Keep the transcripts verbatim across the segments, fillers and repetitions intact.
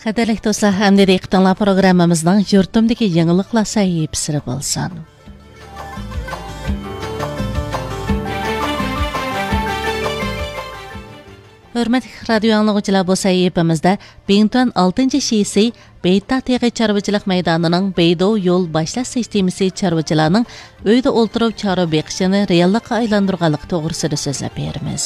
Qadirlik do'stlar, hamda diqqatinglar programmamizning yurtimdagi yangiliklar sahifasida bo'lsin. Hurmatli radio anglag'uchilar, bu sahifamizda Bington oltinchi shiysi Beyta teg'i chorvachilik maydonining Beydo yo'l boshlash sistemasi chorvachilarning uyda o'ltirib chorva beqishini reallikqa aylantirganlik to'g'risida so'zlab beramiz.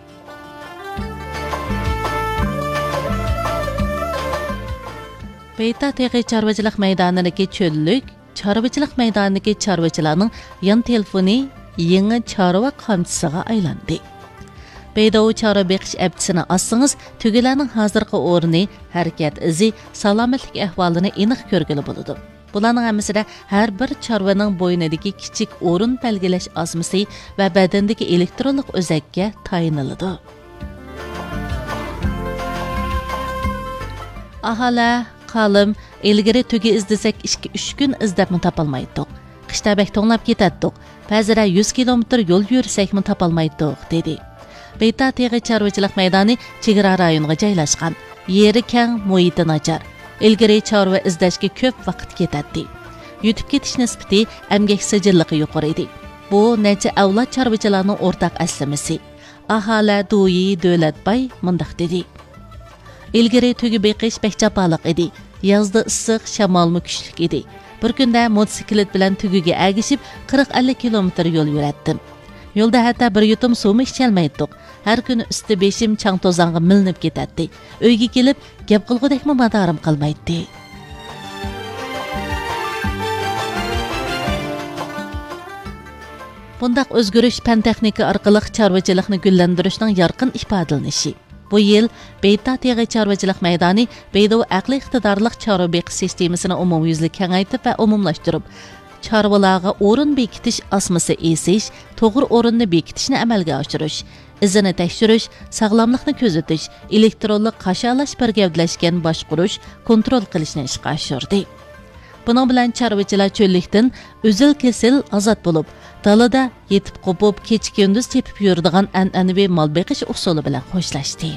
Beyta teg'i chorvachilik maydonidagi cho'llik, chorvachilik maydonidagi chorvachilarning yon telefoni yangi chorva qamchisiga aylandi. Beydo chorva beqish aptisini assangiz, tugilarning hozirgi o'rni, harakat izi, salomatlik ahvolini aniq ko'rgili bo'ladi. Bularning hammasida har bir chorvaning bo'ynidagi kichik o'rin belgilash asmasi va badandagi elektronlik o'zakka tayiniladi. Ahala qalim ilgari tugi izlasak ikki uch kun izdabmi topolmaydik. Qishda bek to'nglab ketaddik. Ba'zida yuz kilometr yo'l yursakmi topolmaydik, dedi. Beyta teg'i chorvachilik maydoni chegara rayoniga joylashgan. Yeri keng, muhiti nachar. Ilgari chorva izlashga ko'p vaqt ketadi. Yutib ketish nisbati emgak sijilligi yuqori edi. Bu necha avlod chorvachilarning o'rtaq aslamasi. Ahala Duyi Davlatbay mundaq dedi. Ilgari tugi beqish bekchapaliq edi. Yozda issiq, shamolmi kuchlik edi. Bir kunda motosiklet bilan tugiga agishib qirq ellik kilometr yo'l yuratdim. Yo'lda hatto bir yutum suvmi icholmaydik. Har kuni usti beshim chang to'zonga milinib ketadi. Uyga kelib, gap qilgudekmi madorim qilmaydi. Bundaq o'zgarish fan texnika orqali chorvachilikni gullantirishning yorqin ifodalanishi. Bu yil Beyta teg'i chorvachilik maydoni Beydo aqli iqtidorli chorva beqish sistemasini umumyuzli kengaytib va umumlashtirib, chorvalarga o'rin bekitish asmasi esish, to'g'ri o'rinni bekitishni amalga oshirish, izini tekshirish, sog'lomlikni kuzatish, elektronlik qashalash bir gavdlashgan boshqurish, kontrol qilishni ishga oshirdi. Buning bilan chorvachilar cho'llikdan uzil kesil ozod bo'lib, dalada yetib qopib, kecha-kunduz tepib yuradigan an'anaviy mol beqish usuli bilan xo'shlashdi.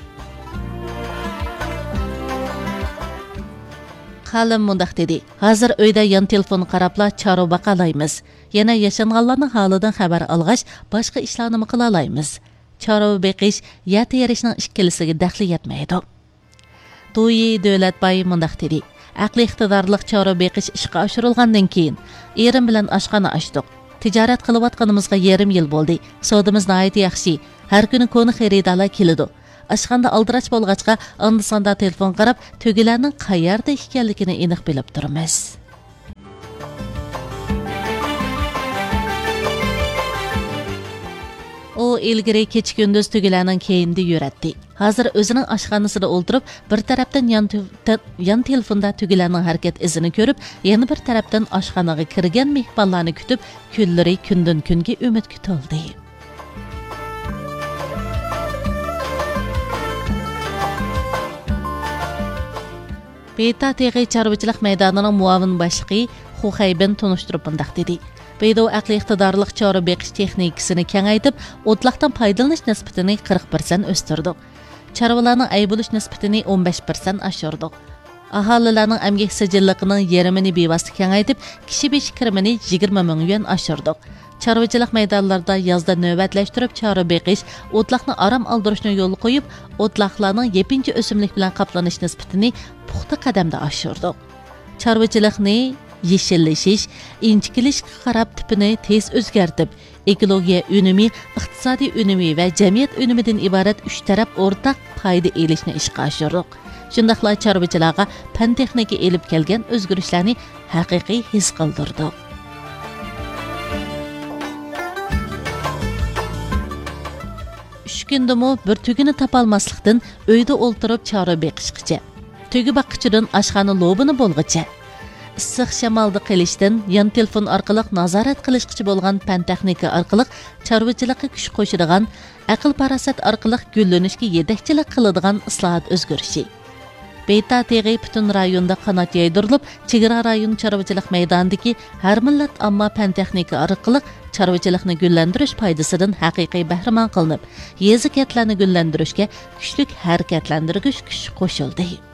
Qalim mundaq dedi. Hozir uyda yon telefon qarabla chorva baqalaymiz. Yana yashanganlarning holidan xabar olg'ach, boshqa ishlarni qila olamiz. Chorva beqish ya terishning ikkilisiga daxli yetmaydi. Duyi Davlatbay mundaq dedi. Aqli iqtidorli chorva beqish ishga oshirilgandan keyin erim bilan oshxona ochdik. Tijorat qilayotganimizga yarim yil bo'ldi. Savdimiz nihoyat yaxshi. Har kuni koni xaridorlar keladi. Ashxanda aldirash bo'lg'achqa andisonda telefon qarab, tugilarning qayerda ekanligini aniq bilib turamiz. U ilgari kecha-kunduz tugilarning keyinda yuratdi. Hozir o'zining ashxonasida o'ltirib, bir tarafdan yon, yon telefonda tugilarning harakat izini ko'rib, yana bir tarafdan ashxonaga kirgan mehmonlarni kutib, kunlari kundan kunga umid kutildi. Beyta teg'i chorvachilik maydonining muavin boshlig'i Xuhaybin tunishtirib bundaq dedi. Beydo aqli iqtidorli chorva beqish texnikasini kengaytib, o'tloqdan foydalanish nisbatini qirq foiz o'stirdik. Chorvalarning ay bo'lish nisbatini o'n besh foiz oshirdik. Aholilarning emgak sijilligining yarmini bevosita kengaytib, kishi besh kirimini yigirma ming yuan oshirdik. Chorvachilik maydonlarida yozda navbatlashtirib chorva beqish, o'tloqni aram oldirishni yo'l qo'yib, o'tloqlarning yepinchi o'simlik bilan qoplanish nisbatini puxta qadamda oshirdik. Chorvachilikni yeshillashish, inchikilishga qarab tipini tez o'zgartib, ekologiya unumi, iqtisodiy unumi va jamiyat unumidan iborat uch taraf o'rtaq foyda elishni ishga oshirdik. Shundaqla chorvachilarga fan texnika elib kelgan o'zgarishlarni haqiqiy his qildirdik. uch kundami bir tugini topolmaslikdan uyda o'ltirib chorva beqishgacha, tugi baqqchidan ashxona lobini bo'lg'icha, issiq shamolda qilishdan yon telefon orqali nazorat qilishgacha bo'lgan fan texnika orqali chorvachilikqa kuch qo'shadigan, aql parasat orqali gullanishga yetakchilik qiladigan islohot o'zgarishi. Beyta teg'i butun rayonda qanot yaydirilib, chegara rayon chorvachilik maydonidagi har millat ammo fan texnika orqali chorvachilikni gullantirish foydasidan haqiqiy bahramand qilinib, yezi katlarni gullantirishga kuchlik harakatlantirgich kuch qo'shildi.